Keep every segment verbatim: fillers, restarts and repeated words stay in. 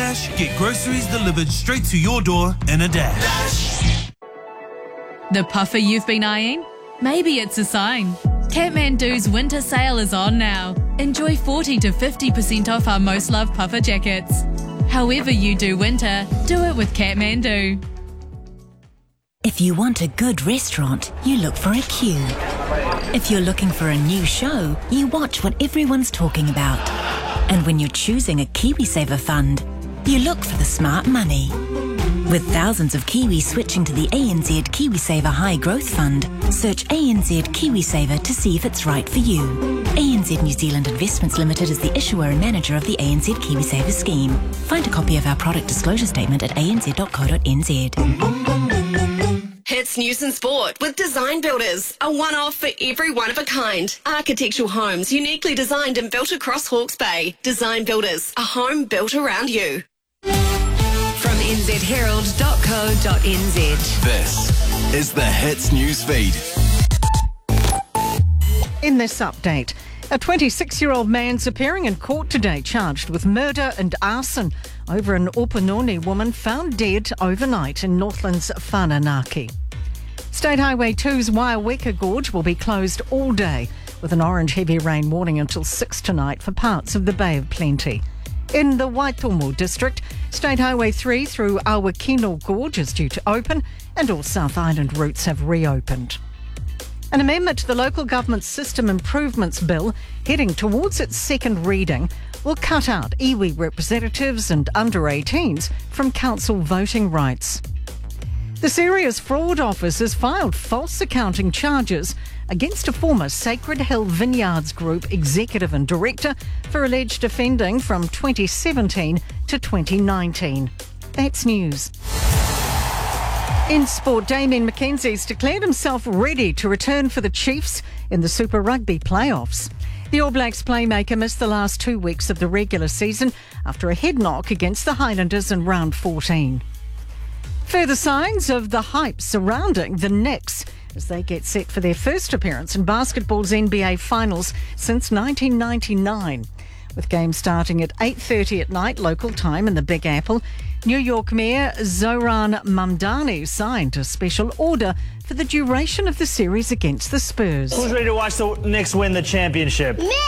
Dash, get groceries delivered straight to your door in a dash. The puffer you've been eyeing? Maybe it's a sign. Kathmandu's winter sale is on now. Enjoy forty to fifty percent off our most loved puffer jackets. However you do winter, do it with Kathmandu. If you want a good restaurant, you look for a queue. If you're looking for a new show, you watch what everyone's talking about. And when you're choosing a KiwiSaver fund, you look for the smart money. With thousands of Kiwis switching to the A N Z KiwiSaver High Growth Fund, search A N Z KiwiSaver to see if it's right for you. A N Z New Zealand Investments Limited is the issuer and manager of the A N Z KiwiSaver scheme. Find a copy of our product disclosure statement at a n z dot co dot n z. Hits News and Sport with Design Builders, a one-off for every one of a kind. Architectural homes uniquely designed and built across Hawke's Bay. Design Builders, a home built around you. From n z herald dot co dot n z. This is the Hits News Feed. In this update, a twenty-six-year-old man's appearing in court today charged with murder and arson over an Opanoni woman found dead overnight in Northland's Whananaki. State Highway two's Waiaweka Gorge will be closed all day with an orange heavy rain warning until six tonight for parts of the Bay of Plenty. In the Waitomo district, State Highway three through Awakino Gorge is due to open and all South Island routes have reopened. An amendment to the Local Government System Improvements Bill, heading towards its second reading, will cut out iwi representatives and under eighteens from council voting rights. The Serious Fraud Office has filed false accounting charges against a former Sacred Hill Vineyards Group executive and director for alleged offending from twenty seventeen to twenty nineteen. That's news. In sport, Damien McKenzie's declared himself ready to return for the Chiefs in the Super Rugby playoffs. The All Blacks playmaker missed the last two weeks of the regular season after a head knock against the Highlanders in round fourteen. Further signs of the hype surrounding the Knicks as they get set for their first appearance in basketball's N B A Finals since nineteen ninety-nine. With games starting at eight thirty at night local time in the Big Apple, New York Mayor Zoran Mamdani signed a special order for the duration of the series against the Spurs. Who's ready to watch the Knicks win the championship? Me!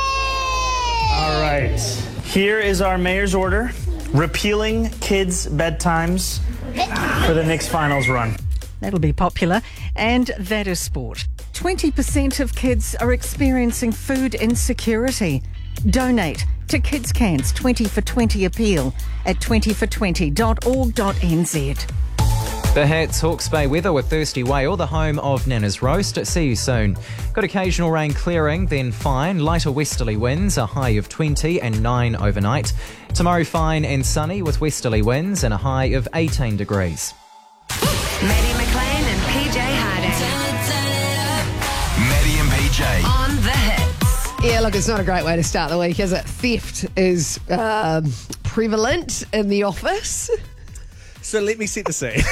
All right. Here is our mayor's order, repealing kids' bedtimes for the Knicks finals run. That'll be popular. And that is sport. twenty percent of kids are experiencing food insecurity. Donate to Kids Cans twenty for twenty appeal at twenty for twenty dot org dot n z. The Hits Hawke's Bay weather with Thirsty Whale, the home of Nana's Roast. See you soon. Got occasional rain clearing, then fine. Lighter westerly winds, a high of twenty and nine overnight. Tomorrow fine and sunny with westerly winds and a high of eighteen degrees. Maddie McLean and P J Harding. Maddie and P J. On the Hits. Yeah, look, it's not a great way to start the week, is it? Theft is um, prevalent in the office. So let me set the scene.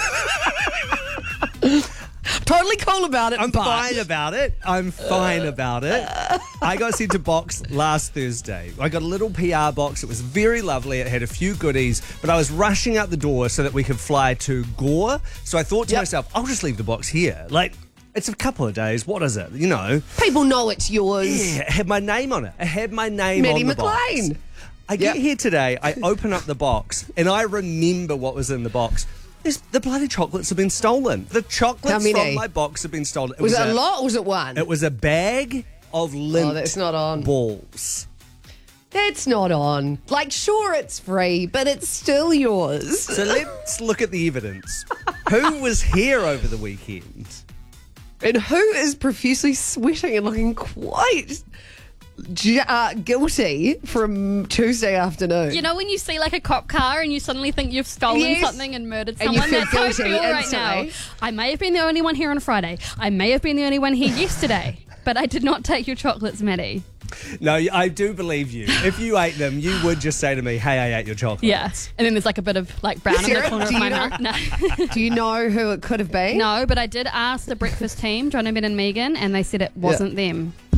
Totally cool about it. I'm but... fine about it. I'm fine about it. I got sent a box last Thursday. I got a little P R box. It was very lovely. It had a few goodies, but I was rushing out the door so that we could fly to Gore. So I thought to yep. myself, I'll just leave the box here. Like, it's a couple of days. What is it? You know. People know it's yours. Yeah, it had my name on it. It had my name Maddie on the McLean. box. I get yep. here today, I open up the box, and I remember what was in the box. There's, the bloody chocolates have been stolen. The chocolates from my box have been stolen. It was, was it a, a lot or was it one? It was a bag of lint oh, that's not on. balls. That's not on. Like, sure, it's free, but it's still yours. So let's look at the evidence. Who was here over the weekend? And who is profusely sweating and looking quite j- uh, guilty from Tuesday afternoon? You know when you see like a cop car and you suddenly think you've stolen yes. something and murdered and someone? you feel That's how I guilty feel right instantly. now. I may have been the only one here on Friday. I may have been the only one here yesterday. But I did not take your chocolates, Maddie. No, I do believe you. If you ate them, you would just say to me, hey, I ate your chocolates. Yeah. And then there's like a bit of like brown in the corner of my mouth. No. Do you know who it could have been? No, but I did ask the breakfast team, John, Ben and Megan, and they said it wasn't yeah. them.